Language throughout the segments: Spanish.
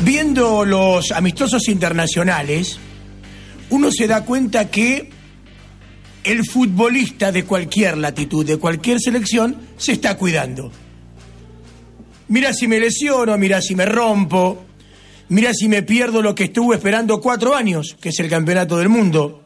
Viendo los amistosos internacionales, uno se da cuenta que el futbolista de cualquier latitud, de cualquier selección, se está cuidando. Mira si me lesiono, mira si me rompo, mira si me pierdo lo que estuve esperando 4 años, que es el campeonato del mundo.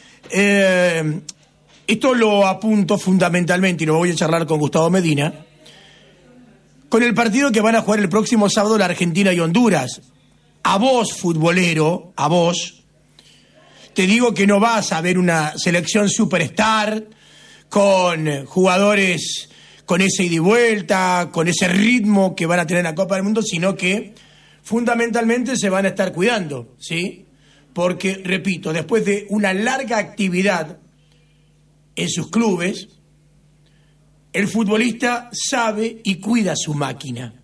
Esto lo apunto fundamentalmente, y lo voy a charlar con Gustavo Medina, con el partido que van a jugar el próximo sábado la Argentina y Honduras. A vos, futbolero, a vos, te digo que no vas a ver una selección superstar con jugadores con ese ida y vuelta, con ese ritmo que van a tener en la Copa del Mundo, sino que fundamentalmente se van a estar cuidando, ¿sí? Porque, repito, después de una larga actividad en sus clubes, el futbolista sabe y cuida su máquina.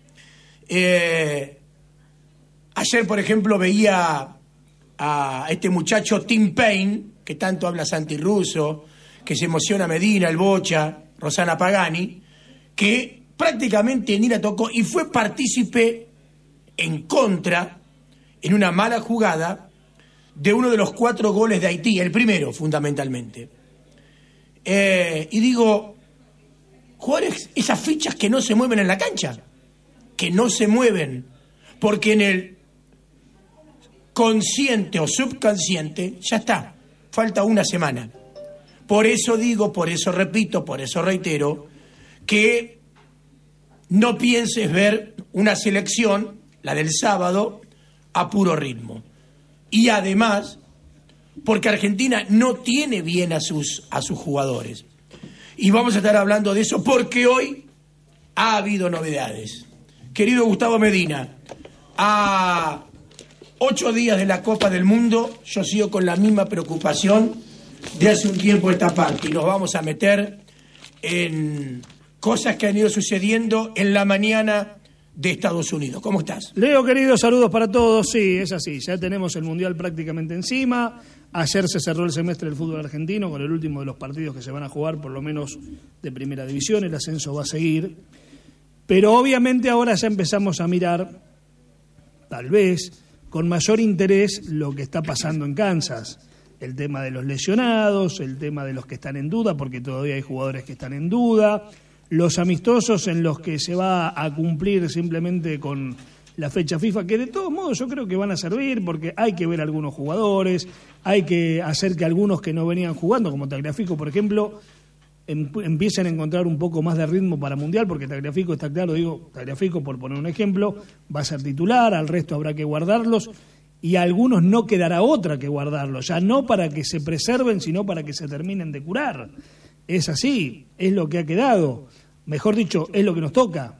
Ayer, por ejemplo, veía a este muchacho Tim Payne, que tanto habla Santi Russo, que se emociona Medina, el Bocha, Rosana Pagani, que prácticamente ni la tocó y fue partícipe en contra, en una mala jugada, de uno de los 4 goles de Haití, el primero, fundamentalmente. Y digo, jugadores, esas fichas que no se mueven en la cancha, que no se mueven, porque en el consciente o subconsciente ya está, falta una semana. Por eso digo, por eso repito, por eso reitero, que no pienses ver una selección, la del sábado, a puro ritmo. Y además, porque Argentina no tiene bien a sus jugadores. Y vamos a estar hablando de eso porque hoy ha habido novedades. Querido Gustavo Medina, a 8 días de la Copa del Mundo, yo sigo con la misma preocupación de hace un tiempo esta parte, y nos vamos a meter en cosas que han ido sucediendo en la mañana de Estados Unidos. ¿Cómo estás? Leo, querido, saludos para todos. Sí, es así, ya tenemos el Mundial prácticamente encima. Ayer se cerró el semestre del fútbol argentino con el último de los partidos que se van a jugar, por lo menos de primera división. El ascenso va a seguir, pero obviamente ahora ya empezamos a mirar, tal vez con mayor interés, lo que está pasando en Kansas. El tema de los lesionados, el tema de los que están en duda, porque todavía hay jugadores que están en duda, los amistosos en los que se va a cumplir simplemente con la fecha FIFA, que de todos modos yo creo que van a servir, porque hay que ver a algunos jugadores, hay que hacer que algunos que no venían jugando, como Tagliafico, por ejemplo, empiecen a encontrar un poco más de ritmo para Mundial, porque Tagliafico está claro, Tagliafico, por poner un ejemplo, va a ser titular, al resto habrá que guardarlos, y a algunos no quedará otra que guardarlos, ya no para que se preserven, sino para que se terminen de curar. Es así, es lo que ha quedado. Mejor dicho, es lo que nos toca.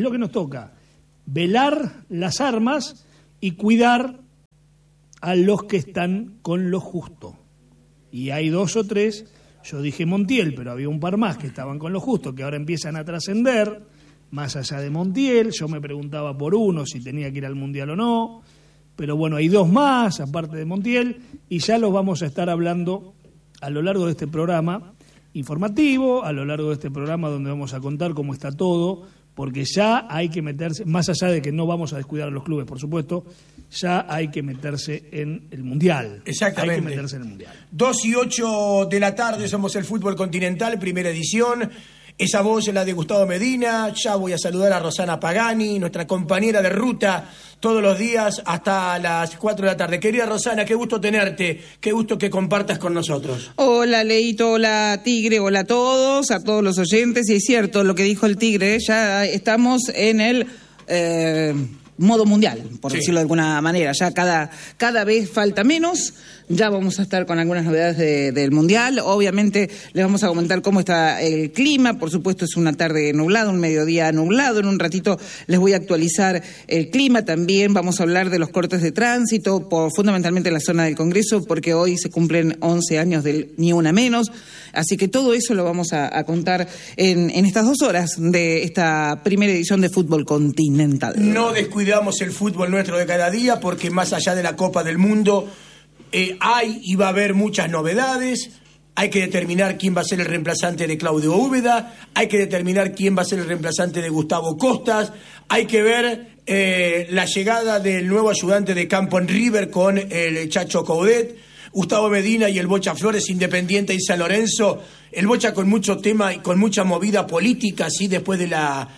Velar las armas y cuidar a los que están con lo justo. Y hay 2 o 3, yo dije Montiel, pero había un par más que estaban con lo justo, que ahora empiezan a trascender, más allá de Montiel. Yo me preguntaba por uno si tenía que ir al Mundial o no. Pero bueno, hay 2 más, aparte de Montiel, y ya los vamos a estar hablando a lo largo de este programa informativo, a lo largo de este programa donde vamos a contar cómo está todo, porque ya hay que meterse, más allá de que no vamos a descuidar a los clubes, por supuesto, ya hay que meterse en el Mundial. Exactamente. Hay que meterse en el Mundial. 2:08 de la tarde, somos el Fútbol Continental, primera edición. Esa voz es la de Gustavo Medina. Ya voy a saludar a Rosana Pagani, nuestra compañera de ruta todos los días hasta las 4 de la tarde. Querida Rosana, qué gusto tenerte, qué gusto que compartas con nosotros. Hola Leito, hola Tigre, hola a todos los oyentes. Y es cierto lo que dijo el Tigre, ya estamos en el modo mundial, por decirlo de alguna manera. Ya cada vez falta menos. Ya vamos a estar con algunas novedades del Mundial. Obviamente les vamos a comentar cómo está el clima. Por supuesto es una tarde nublada, un mediodía nublado. En un ratito les voy a actualizar el clima. También vamos a hablar de los cortes de tránsito, fundamentalmente en la zona del Congreso, porque hoy se cumplen 11 años del Ni Una Menos. Así que todo eso lo vamos a contar en estas 2 horas de esta primera edición de Fútbol Continental. No descuidamos el fútbol nuestro de cada día, porque más allá de la Copa del Mundo hay y va a haber muchas novedades. Hay que determinar quién va a ser el reemplazante de Claudio Úbeda, hay que determinar quién va a ser el reemplazante de Gustavo Costas, Hay que ver la llegada del nuevo ayudante de campo en River con el Chacho Coudet, Gustavo Medina y el Bocha Flores, Independiente y San Lorenzo. El Bocha con mucho tema y con mucha movida política, así después de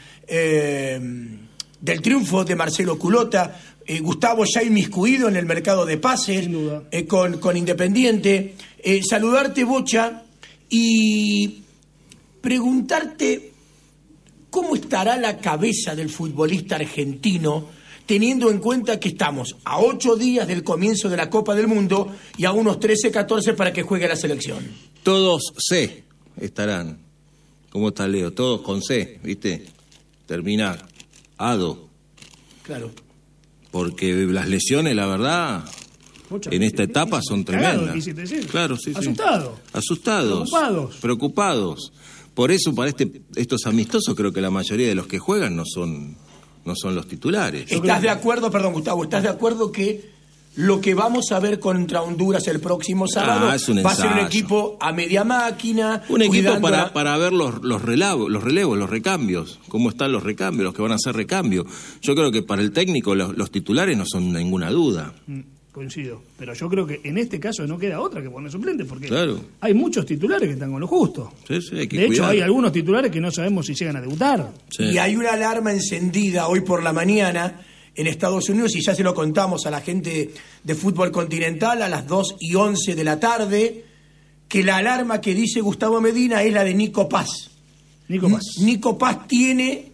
del triunfo de Marcelo Culota. Gustavo ya inmiscuido en el mercado de pases con Independiente. Saludarte, Bocha, y preguntarte cómo estará la cabeza del futbolista argentino, teniendo en cuenta que estamos a 8 días del comienzo de la Copa del Mundo y a unos 13, 14 para que juegue la selección. Todos C estarán. ¿Cómo está Leo? Todos con C, ¿viste? Termina ADO. Claro. Porque las lesiones, la verdad, en esta etapa son tremendas. Claro, sí, Asustados. Preocupados. Por eso, para estos amistosos, creo que la mayoría de los que juegan no son los titulares. ¿Estás de acuerdo, perdón, Gustavo, estás de acuerdo que lo que vamos a ver contra Honduras el próximo sábado va a ser un equipo a media máquina? Un equipo para ver los relevos, los recambios, cómo están los recambios, los que van a hacer recambio. Yo creo que para el técnico los titulares no son ninguna duda. Coincido, pero yo creo que en este caso no queda otra que poner suplentes, porque claro, hay muchos titulares que están con lo justo. Sí, hay que de hecho, cuidar. hay algunos titulares que no sabemos si llegan a debutar. Sí. Y hay una alarma encendida hoy por la mañana en Estados Unidos, y ya se lo contamos a la gente de Fútbol Continental a las 2:11 de la tarde, que la alarma que dice Gustavo Medina es la de Nico Paz. Nico Paz tiene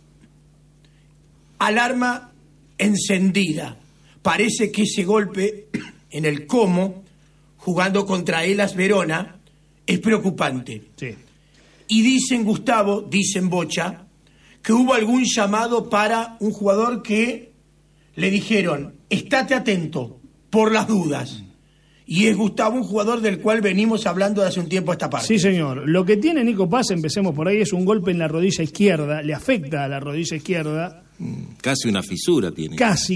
alarma encendida. Parece que ese golpe en el Como, jugando contra Hellas Verona, es preocupante. Sí. Y dicen, Gustavo, dicen Bocha, que hubo algún llamado para un jugador que le dijeron, estate atento, por las dudas. Y es, Gustavo, un jugador del cual venimos hablando de hace un tiempo a esta parte. Sí, señor. Lo que tiene Nico Paz, empecemos por ahí, es un golpe en la rodilla izquierda, le afecta a la rodilla izquierda. Casi una fisura tiene. Casi.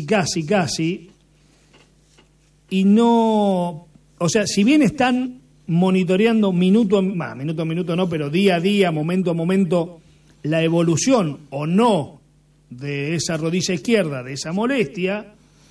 Y no... O sea, si bien están monitoreando minuto a minuto no, pero día a día, momento a momento, la evolución o no de esa rodilla izquierda, de esa molestia,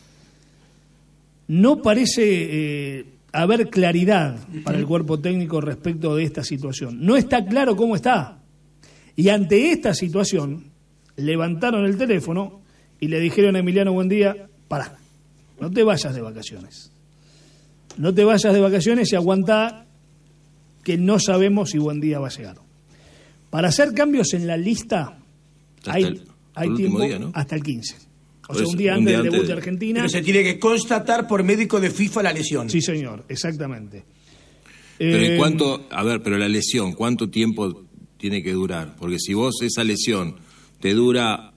no parece haber claridad para el cuerpo técnico respecto de esta situación. No está claro cómo está. Y ante esta situación, levantaron el teléfono y le dijeron a Emiliano Buendía, pará, no te vayas de vacaciones. No te vayas de vacaciones y aguantá, que no sabemos si Buendía va a llegar. Para hacer cambios en la lista hay tiempo día, ¿no? hasta el 15. O sea, un día antes del debut de Argentina. Pero se tiene que constatar por médico de FIFA la lesión. Sí, señor, exactamente. Pero ¿en cuánto? A ver, pero la lesión, ¿cuánto tiempo tiene que durar? Porque si vos esa lesión te dura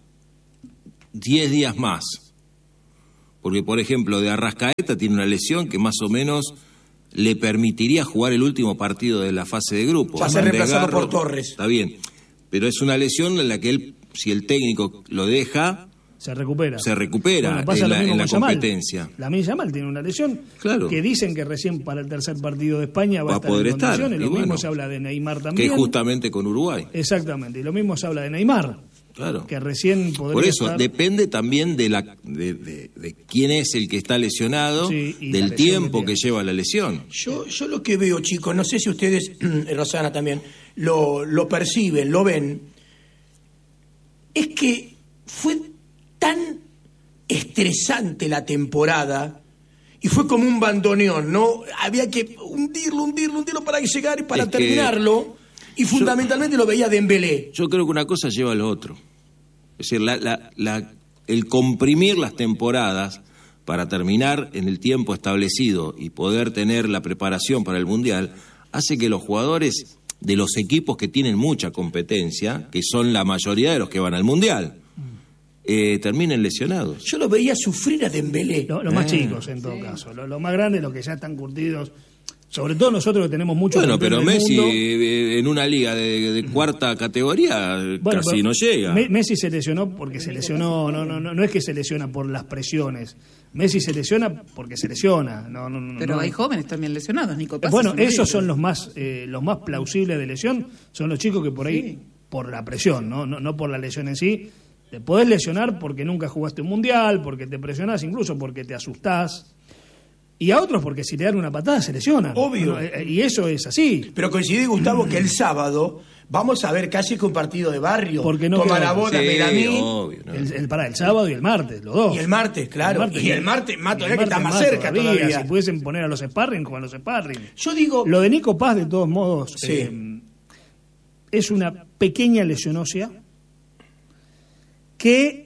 10 días más, porque por ejemplo de Arrascaeta tiene una lesión que más o menos le permitiría jugar el último partido de la fase de grupo. Va a ser reemplazado por Torres. Está bien, pero es una lesión en la que él, si el técnico lo deja, se recupera bueno, en la competencia. Lamine Yamal tiene una lesión, claro, que dicen que recién para el tercer partido de España va a estar poder en estar. condiciones. Lo mismo mismo se habla de Neymar también. Que justamente con Uruguay. Exactamente, y lo mismo se habla de Neymar. Claro. Que recién podría Por eso, estar... depende también de quién es el que está lesionado, sí, del tiempo que lleva la lesión. Yo lo que veo, chicos, no sé si ustedes, Rosana también, lo perciben, lo ven, es que fue tan estresante la temporada y fue como un bandoneón, ¿no? Había que hundirlo para llegar y para terminarlo, y fundamentalmente lo veía Dembélé. Yo creo que una cosa lleva a lo otro. Es decir, el comprimir las temporadas para terminar en el tiempo establecido y poder tener la preparación para el Mundial hace que los jugadores de los equipos que tienen mucha competencia, que son la mayoría de los que van al Mundial, terminen lesionados. Yo lo veía sufrir a Dembélé. Los más chicos, en todo caso. Los más grandes, los que ya están curtidos. Sobre todo nosotros que tenemos mucho. Bueno, pero Messi mundo, en una liga de cuarta categoría casi no llega. Messi se lesionó porque se lesionó. No es que se lesiona por las presiones. Messi se lesiona porque se lesiona. Pero hay jóvenes también lesionados, Nico Paz. Bueno, esos son los más plausibles de lesión. Son los chicos que por ahí, por la presión, no por la lesión en sí, Te podés lesionar porque nunca jugaste un mundial, porque te presionás, incluso porque te asustás. Y a otros porque si te dan una patada se lesionan. Obvio. Y eso es así. Pero coincidí, Gustavo, que el sábado vamos a ver casi que un partido de barrio. Porque no Toma queda- la boda, Sí, Melamí. obvio, ¿no? El sábado y el martes, los dos. Y el martes, claro. Y el martes más todavía, que está más cerca todavía. Si pudiesen poner a los sparring, juegan los sparring. Yo digo, Lo de Nico Paz, de todos modos, Sí. es una pequeña lesión ósea que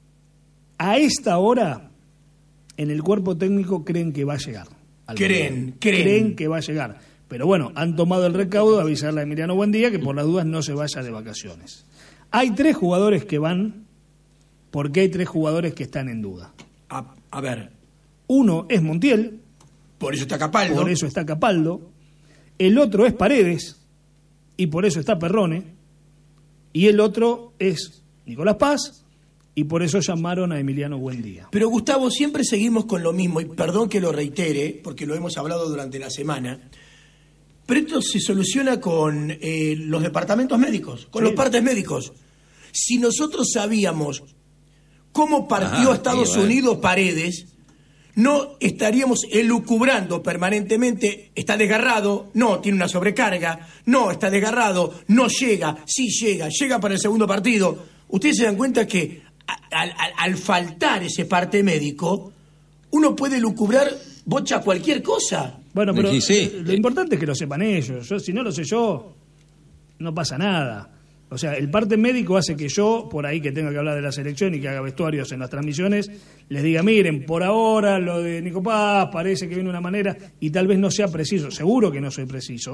a esta hora en el cuerpo técnico creen que va a llegar. Creen. Creen que va a llegar. Pero bueno, han tomado el recaudo de avisarle a Emiliano Buendía que por las dudas no se vaya de vacaciones. Hay 3 jugadores que van porque hay 3 jugadores que están en duda. a ver, Uno es Montiel, por eso está Capaldo. por eso está Capaldo. El otro es Paredes, y por eso está Perrone. Y el otro es Nicolás Paz, y por eso llamaron a Emiliano Buendía. Pero Gustavo, siempre seguimos con lo mismo, y perdón que lo reitere, porque lo hemos hablado durante la semana, pero esto se soluciona con los departamentos médicos, con los partes médicos. Si nosotros sabíamos cómo partió a Estados Unidos Paredes, no estaríamos elucubrando permanentemente, está desgarrado, no, tiene una sobrecarga, no, está desgarrado, no llega, sí llega para el segundo partido. Ustedes se dan cuenta que al faltar ese parte médico, uno puede lucubrar, Bocha, cualquier cosa. Bueno, pero Sí. lo importante es que lo sepan ellos. Si no lo sé yo, no pasa nada. O sea, el parte médico hace que yo, por ahí que tenga que hablar de la selección y que haga vestuarios en las transmisiones, les diga, miren, por ahora lo de Nico Paz parece que viene de una manera y tal vez no sea preciso. Seguro que no soy preciso.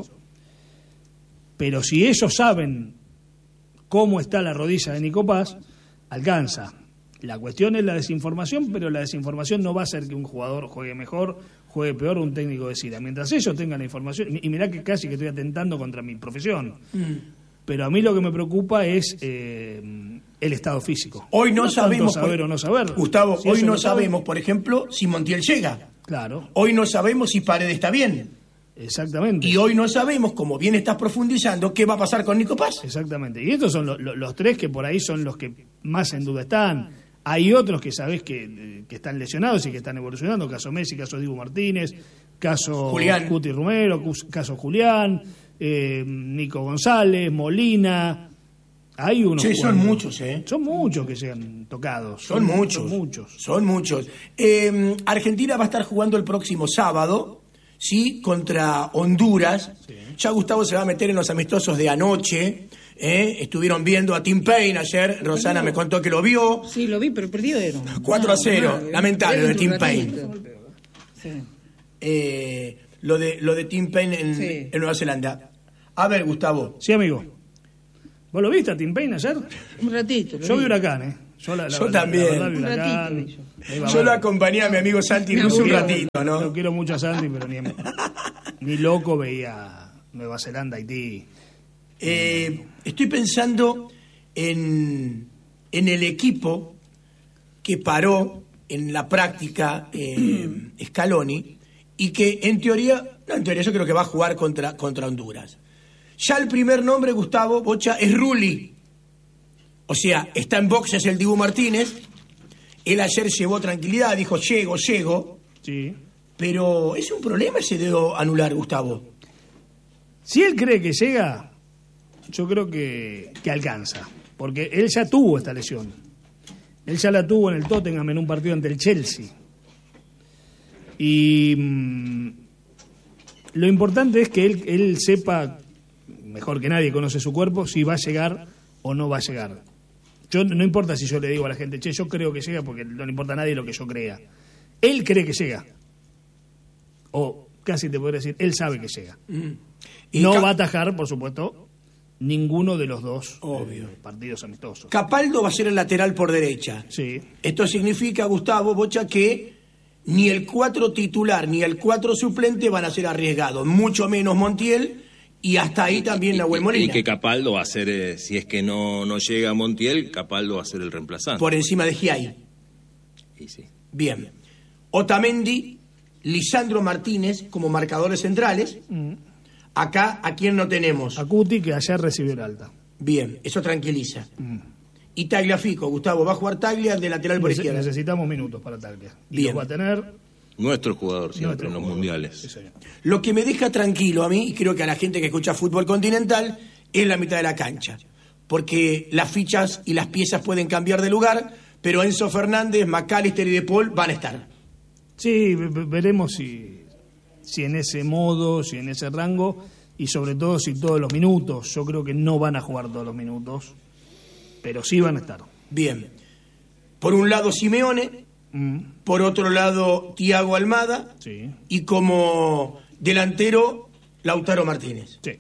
Pero si ellos saben cómo está la rodilla de Nico Paz, alcanza. La cuestión es la desinformación, pero la desinformación no va a hacer que un jugador juegue mejor, juegue peor, un técnico decida. Mientras ellos tengan la información, y mirá que casi que estoy atentando contra mi profesión, pero a mí lo que me preocupa es el estado físico. Hoy no tanto sabemos, saber o no saber. Gustavo, Si hoy eso no lo saben, sabemos, por ejemplo, si Montiel llega. Claro, Hoy no sabemos si Paredes está bien. exactamente. Y hoy no sabemos, como bien estás profundizando, qué va a pasar con Nico Paz. Exactamente. Y estos son los 3 que por ahí son los que más en duda están. Hay otros que sabés que están lesionados y que están evolucionando. Caso Messi, caso Dibu Martínez, caso Julián. Cuti Romero, caso Julián, Nico González, Molina. Hay unos. Che, son cuantos. muchos, ¿eh? Son muchos que se han tocado. Son muchos. Son muchos. Argentina va a estar jugando el próximo sábado, ¿sí? Contra Honduras. Sí. Ya Gustavo se va a meter en los amistosos de anoche. Estuvieron viendo a Tim Payne ayer. Rosana me contó que lo vio. Sí, lo vi, pero perdieron. 4-0. Lamentable lo de Tim Payne. Sí. Lo de Tim Payne en Nueva Zelanda. A ver, Gustavo. Sí, amigo. ¿Vos lo viste a Tim Payne ayer? Un ratito. Yo vi Huracán, ¿eh? Yo también. La verdad, vi Un Huracán. ratito Yo lo acompañé a mi amigo Santi un ratito, ¿no? Lo quiero mucho a Santi, pero ni loco veía Nueva Zelanda, Haití. Estoy pensando en el equipo que paró en la práctica Scaloni y que en teoría yo creo que va a jugar contra Honduras. Ya el primer nombre, Gustavo Bocha, es Rulli. O sea, está en boxes el Dibu Martínez. Él ayer llevó tranquilidad, dijo llego. Sí. Pero es un problema ese dedo anular, Gustavo. Si él cree que llega, yo creo que alcanza. Porque él ya tuvo esta lesión. Él ya la tuvo en el Tottenham en un partido ante el Chelsea. Y lo importante es que él sepa, mejor que nadie conoce su cuerpo, si va a llegar o no va a llegar. Yo no importa si yo le digo a la gente, che, yo creo que llega, porque no le importa a nadie lo que yo crea. Él cree que llega. O casi te podría decir, él sabe que llega. Y no va a atajar, por supuesto, ninguno de los dos Obvio. partidos amistosos. Capaldo va a ser el lateral por derecha. Sí. Esto significa, Gustavo Bocha, que ni el 4 titular ni el 4 suplente van a ser arriesgados, mucho menos Montiel, y hasta ahí también Nahuel Molina. Y que Capaldo va a ser, si es que no llega Montiel, Capaldo va a ser el reemplazante. Por encima de Giai. Y sí. Bien. Otamendi, Lisandro Martínez como marcadores centrales. Acá, ¿a quién no tenemos? A Cuti, que ayer recibió el alta. Bien, eso tranquiliza. y Tagliafico. Gustavo, va a jugar Taglia de lateral por izquierda. Necesitamos minutos para Taglia. Y Bien. los va a tener Nuestro jugador siempre en los mundiales. Sí, señor. Lo que me deja tranquilo a mí, y creo que a la gente que escucha fútbol continental, es la mitad de la cancha. Porque las fichas y las piezas pueden cambiar de lugar, pero Enzo Fernández, McAllister y De Paul van a estar. Sí, veremos si en ese modo, si en ese rango, y sobre todo si todos los minutos. Yo creo que no van a jugar todos los minutos, pero sí van a estar. Bien. Por un lado Simeone, por otro lado Thiago Almada, Sí. y como delantero Lautaro Martínez. Sí.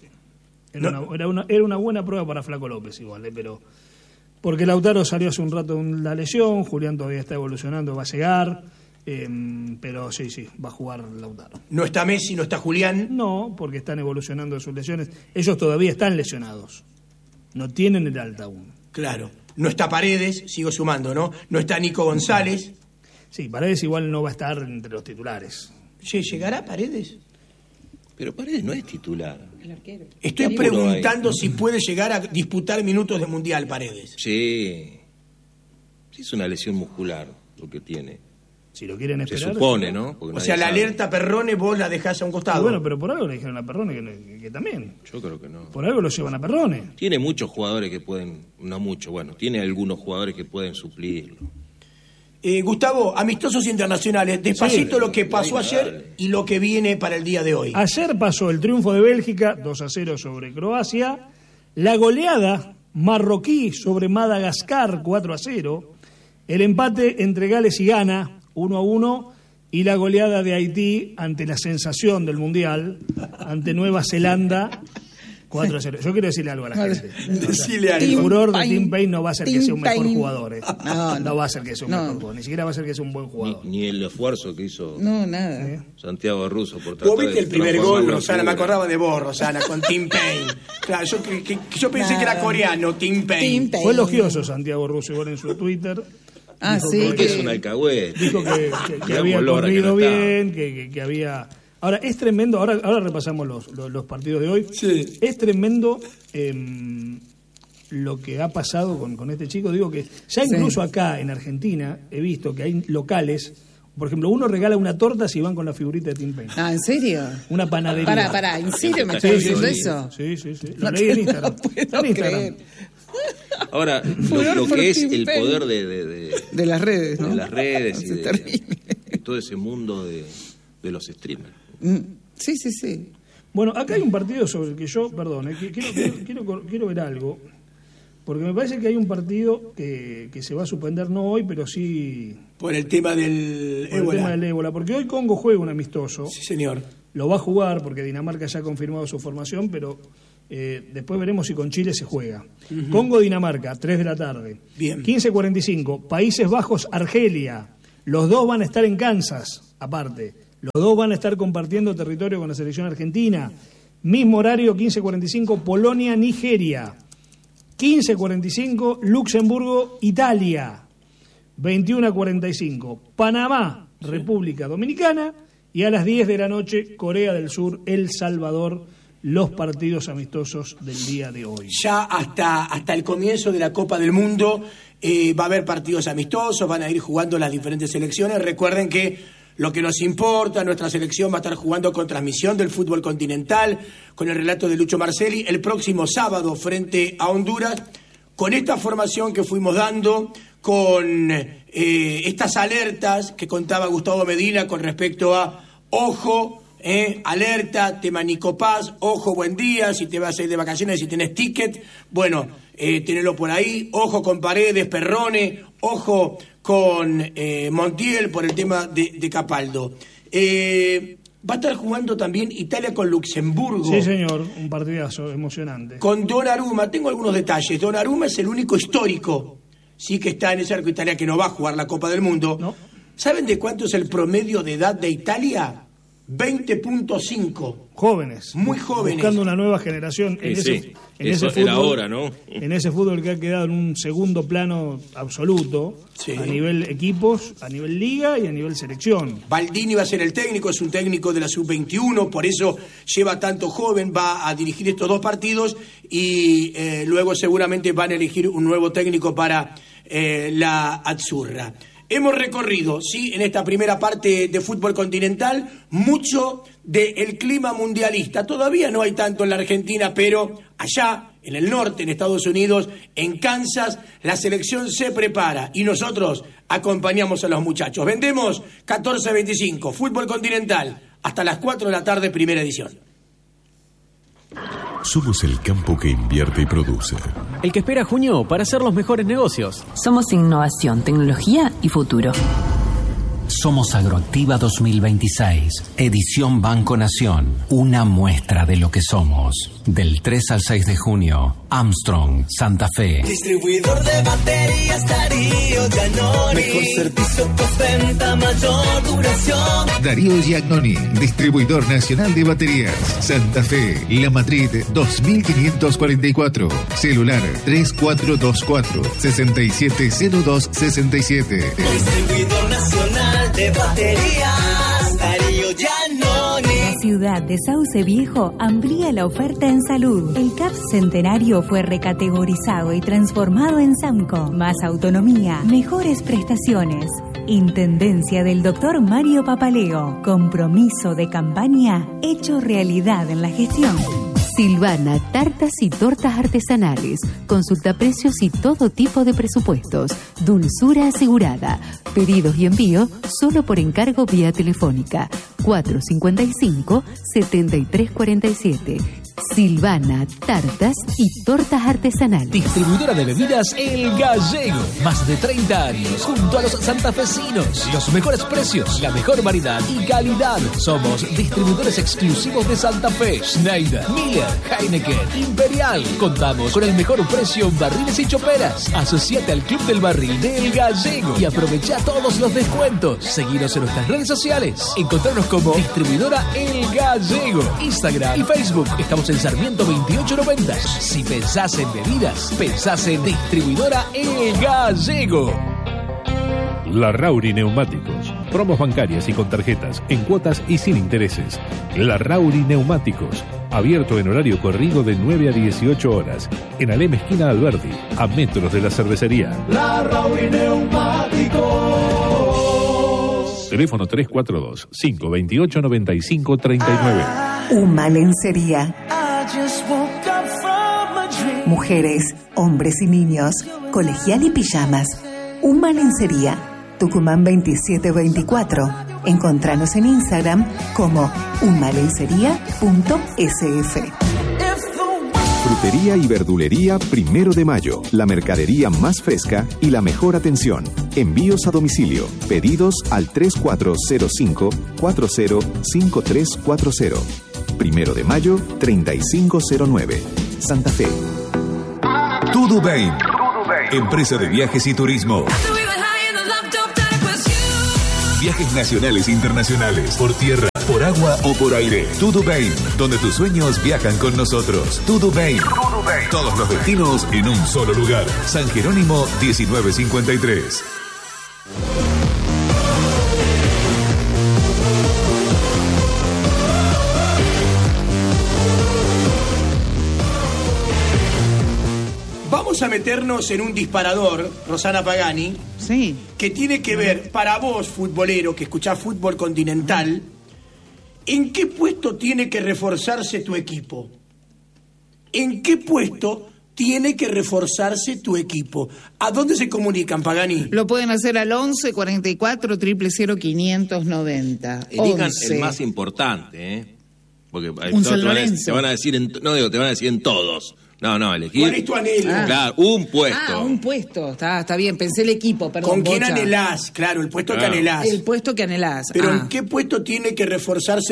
Era una buena prueba para Flaco López igual, pero porque Lautaro salió hace un rato de la lesión, Julián todavía está evolucionando, va a llegar, pero sí, va a jugar Lautaro. No está Messi, no está Julián. No, porque están evolucionando de sus lesiones. Ellos todavía están lesionados. No tienen el alta aún. Claro. No está Paredes, sigo sumando, ¿no? No está Nico González. Sí, Paredes igual no va a estar entre los titulares. ¿Llegará Paredes? Pero Paredes no es titular. Estoy Seguro preguntando si puede llegar a disputar minutos de Mundial Paredes. Sí. Sí, es una lesión muscular lo que tiene. Si lo quieren Se esperar. supone, ¿no? Porque O nadie sea, la sabe. alerta Perrone vos la dejás a un costado. Bueno, pero por algo le dijeron a Perrone que también. Yo creo que no. Por algo lo llevan a Perrone. Tiene muchos jugadores que pueden, no mucho, bueno, tiene algunos jugadores que pueden suplirlo. Gustavo, amistosos internacionales, despacito Sí, lo que pasó dale. ayer y lo que viene para el día de hoy. Ayer pasó el triunfo de Bélgica, 2-0 sobre Croacia, la goleada marroquí sobre Madagascar, 4-0, el empate entre Gales y Ghana, 1-1, y la goleada de Haití ante la sensación del Mundial, ante Nueva Zelanda, 4-0. Yo quiero decirle algo a la gente. Decile algo. El furor de Tim Tim Payne no va a hacer que sea un mejor Payne. jugador. No va a ser que sea un No. mejor jugador, ni siquiera va a ser que sea un buen Ni, jugador. ni el esfuerzo que hizo No, nada. Santiago Russo por tratar Vos viste de el primer transformarlo gol, en Rosana, me figura. acordaba de vos, Rosana, con Tim Payne. Claro, yo pensé que era coreano, Tim Payne. Tim Payne. Fue elogioso Santiago Russo igual en su Twitter. Ah, Dijo sí. Porque es un alcahuete. Dijo que Mirá había Bolora, que corrido no estaba. bien, que había... Ahora, es tremendo, ahora repasamos los partidos de hoy. Sí. Es tremendo lo que ha pasado con este chico. Digo que ya incluso acá en Argentina he visto que hay locales, por ejemplo, uno regala una torta si van con la figurita de Tim Payne. Ah, ¿en serio? Una panadería. Pará, ¿en serio me Sí, estás sí, diciendo sí. eso? Sí. Lo No leí te en lo Instagram. puedo Está en Instagram. creer. Ahora, Furor lo por que es Tim el Payne. poder de De las redes, ¿no? las redes y Es terrible. de todo ese mundo de los streamers. Sí. Bueno, acá hay un partido sobre el que yo, perdón, quiero ver algo, porque me parece que hay un partido que se va a suspender no hoy, pero sí Por el tema del por el tema del ébola, porque hoy Congo juega un amistoso, Sí, señor. lo va a jugar porque Dinamarca ya ha confirmado su formación, pero después veremos si con Chile se juega. Congo-Dinamarca, 3 de la tarde. Bien. 15:45, Países Bajos-Argelia, los dos van a estar en Kansas, aparte. Los dos van a estar compartiendo territorio con la selección argentina. Mismo horario, 15:45, Polonia-Nigeria. 15:45, Luxemburgo-Italia. 21:45, Panamá-República Dominicana. Y a las 10 de la noche, Corea del Sur-El Salvador, los partidos amistosos del día de hoy. Ya hasta el comienzo de la Copa del Mundo va a haber partidos amistosos, van a ir jugando las diferentes selecciones. Recuerden que lo que nos importa, nuestra selección va a estar jugando con transmisión del fútbol continental, con el relato de Lucho Marcelli, el próximo sábado frente a Honduras, con esta formación que fuimos dando, con estas alertas que contaba Gustavo Medina con respecto a ojo, alerta, tema Nico Paz, ojo, buen día, si te vas a ir de vacaciones, si tenés ticket, bueno, tenelo por ahí, ojo con Paredes, Perrone, ojo con Montiel por el tema de Capaldo. Va a estar jugando también Italia con Luxemburgo. Sí, señor, un partidazo emocionante. Con Donnarumma, tengo algunos detalles. Donnarumma es el único histórico, sí, que está en ese arco Italia que no va a jugar la Copa del Mundo. No. ¿Saben de cuánto es el promedio de edad de Italia? 20.5. Jóvenes. Muy jóvenes. Buscando una nueva generación en ese fútbol. Era ahora, ¿no? En ese fútbol que ha quedado en un segundo plano absoluto, Sí. a nivel equipos, a nivel liga y a nivel selección. Baldini va a ser el técnico, es un técnico de la sub-21, por eso lleva tanto joven, va a dirigir estos 2 partidos y luego seguramente van a elegir un nuevo técnico para la Azzurra. Hemos recorrido, sí, en esta primera parte de fútbol continental, mucho del clima mundialista. Todavía no hay tanto en la Argentina, pero allá, en el norte, en Estados Unidos, en Kansas, la selección se prepara y nosotros acompañamos a los muchachos. Vendemos 14:25, fútbol continental, hasta las 4 de la tarde, primera edición. Somos el campo que invierte y produce. El que espera junio para hacer los mejores negocios. Somos innovación, tecnología y futuro. Somos Agroactiva 2026, edición Banco Nación, una muestra de lo que somos. Del 3 al 6 de junio, Armstrong, Santa Fe. Distribuidor de baterías Darío Giannoni. Mejor servicio, postventa, mayor duración. Darío Giannoni, distribuidor nacional de baterías. Santa Fe, La Madrid 2544. Celular 3424-670267. Distribuidor nacional de baterías Darío Giannoni. La ciudad de Sauce Viejo amplía la oferta en salud. El CAP Centenario fue recategorizado y transformado en SAMCO. Más autonomía, mejores prestaciones. Intendencia del Dr. Mario Papaleo. Compromiso de campaña hecho realidad en la gestión. Silvana, tartas y tortas artesanales. Consulta precios y todo tipo de presupuestos. Dulzura asegurada. Pedidos y envío solo por encargo vía telefónica. 455-7347. Silvana, tartas y tortas artesanales. Distribuidora de bebidas El Gallego. Más de 30 años junto a los santafesinos. Los mejores precios, la mejor variedad y calidad. Somos distribuidores exclusivos de Santa Fe. Schneider, Miller, Heineken, Imperial. Contamos con el mejor precio en barriles y choperas. Asociate al Club del Barril de El Gallego y aprovecha todos los descuentos. Seguinos en nuestras redes sociales. Encontrarnos como distribuidora El Gallego. Instagram y Facebook. Estamos en Sarmiento 2890. Si pensás en bebidas, pensás en distribuidora El Gallego. Larrauri Neumáticos. Promos bancarias y con tarjetas, en cuotas y sin intereses. Larrauri Neumáticos. Abierto en horario corrido de 9 a 18 horas. En Alem esquina Alberdi, a metros de la cervecería. Larrauri Neumáticos. Teléfono 342-528-9539. Uma Lencería. Mujeres, hombres y niños, colegial y pijamas. Uma Lencería, Tucumán 2724. Encontranos en Instagram como umalencería.sf. Frutería y verdulería 1 de Mayo. La mercadería más fresca y la mejor atención. Envíos a domicilio. Pedidos al 3405-405340. 1 de Mayo 3509. Santa Fe. Tudo Bem. Empresa de viajes y turismo. Viajes nacionales e internacionales, por tierra, por agua o por aire. Tudo Bem, donde tus sueños viajan con nosotros. Tudo Bem. Todos los destinos en un solo lugar. San Jerónimo 1953. Vamos a meternos en un disparador, Rosana Pagani, sí, que tiene que ver, para vos, futbolero, que escuchás fútbol continental, ¿en qué puesto tiene que reforzarse tu equipo? ¿En qué puesto tiene que reforzarse tu equipo? ¿A dónde se comunican, Pagani? Lo pueden hacer al 11 44 000 590. Elijan el más importante, ¿eh? Porque Un San Lorenzo. te van a decir en todos. No, elegir. ¿Cuál es tu anhelo? Claro, un puesto. Un puesto. Está bien, pensé el equipo, perdón. ¿Con quién Bocha. anhelás? Claro, el puesto que Claro. anhelás. El puesto que anhelás. Pero ¿en qué puesto tiene que reforzarse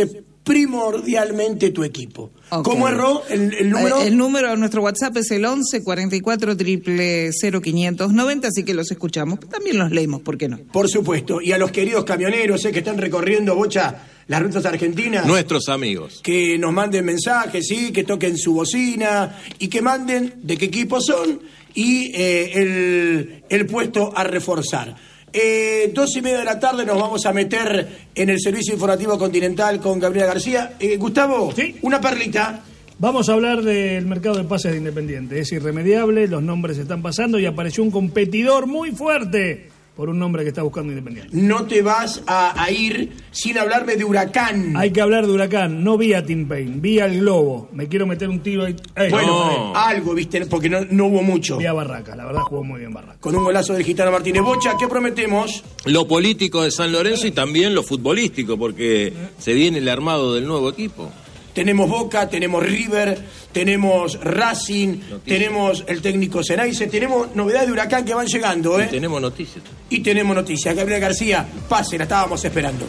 primordialmente tu equipo. Okay. ¿Cómo erró el número? El número de nuestro WhatsApp es el 11 44 000 590, así que los escuchamos. También los leemos, ¿por qué no? Por supuesto. Y a los queridos camioneros que están recorriendo, Bocha, las rutas argentinas. Nuestros amigos. Que nos manden mensajes, ¿sí? Que toquen su bocina y que manden de qué equipo son y el puesto a reforzar. 2:30 de la tarde nos vamos a meter en el servicio informativo continental con Gabriela García. Gustavo, ¿sí? Una perlita. Vamos a hablar del mercado de pases de Independiente. Es irremediable, los nombres están pasando y apareció un competidor muy fuerte por un nombre que está buscando Independiente. No te vas a ir sin hablarme de Huracán. Hay que hablar de Huracán. No vi a Tim Payne, vi al Globo. Me quiero meter un tiro ahí. Bueno, algo, viste, porque no hubo mucho. Vi a Barraca, la verdad jugó muy bien Barraca. Con un golazo del Gitano Martínez. Bocha, ¿qué prometemos? Lo político de San Lorenzo y también lo futbolístico, porque se viene el armado del nuevo equipo. Tenemos Boca, tenemos River, tenemos Racing, tenemos el técnico Ceneice, tenemos novedades de Huracán que van llegando, Y tenemos noticias. Y tenemos noticias. Gabriela García, pase, la estábamos esperando.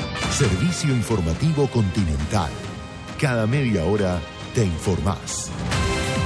Servicio informativo Continental. Cada media hora te informás.